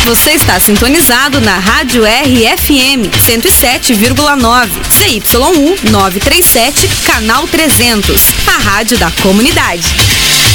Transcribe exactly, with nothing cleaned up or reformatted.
Você está sintonizado na Rádio R F M cento e sete vírgula nove, C Y U novecentos e trinta e sete, canal trezentos, a rádio da comunidade.